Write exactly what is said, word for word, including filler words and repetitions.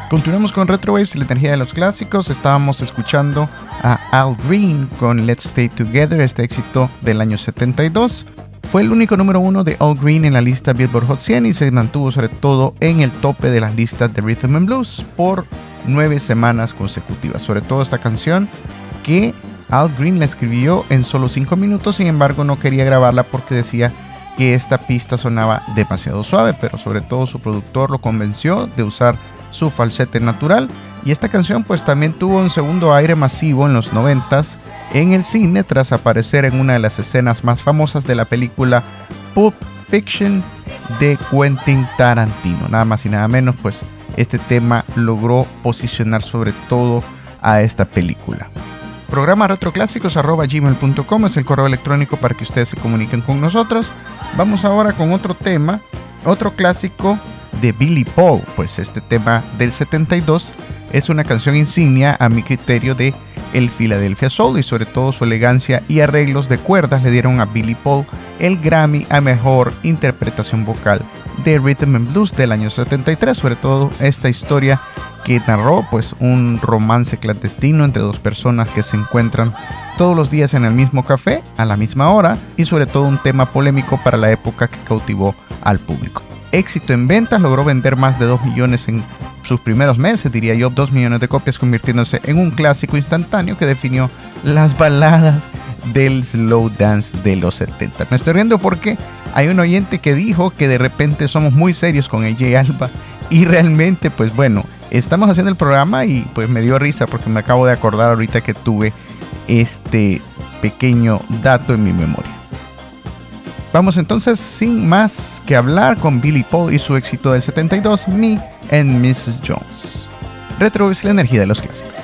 Continuamos con Retro Waves y la energía de los clásicos. Estábamos escuchando a Al Green con Let's Stay Together, este éxito del año setenta y dos. Fue el único número uno de Al Green en la lista Billboard Hot cien y se mantuvo sobre todo en el tope de las listas de Rhythm and Blues por nueve semanas consecutivas. Sobre todo esta canción que Al Green la escribió en solo cinco minutos, sin embargo no quería grabarla porque decía que esta pista sonaba demasiado suave, pero sobre todo su productor lo convenció de usar su falsete natural, y esta canción pues también tuvo un segundo aire masivo en los noventas en el cine tras aparecer en una de las escenas más famosas de la película Pulp Fiction de Quentin Tarantino. Nada más y nada menos, pues este tema logró posicionar sobre todo a esta película. Programa retroclásicos arroba gmail punto com es el correo electrónico para que ustedes se comuniquen con nosotros. Vamos ahora con otro tema, otro clásico de Billy Paul. Pues este tema del setenta y dos es una canción insignia a mi criterio de el Philadelphia Soul, y sobre todo su elegancia y arreglos de cuerdas le dieron a Billy Paul el Grammy a mejor interpretación vocal de Rhythm and Blues del año setenta y tres. Sobre todo esta historia que narró pues un romance clandestino entre dos personas que se encuentran todos los días en el mismo café a la misma hora, y sobre todo un tema polémico para la época que cautivó al público. Éxito en ventas, logró vender más de dos millones en sus primeros meses, diría yo, dos millones de copias, convirtiéndose en un clásico instantáneo que definió las baladas del slow dance de los setenta. Me estoy riendo porque hay un oyente que dijo que de repente somos muy serios con A J Alba, y realmente pues bueno, estamos haciendo el programa y pues me dio risa porque me acabo de acordar ahorita que tuve este pequeño dato en mi memoria. Vamos entonces sin más que hablar con Billy Paul y su éxito del setenta y dos, Me and missus Jones. Retro es la energía de los clásicos.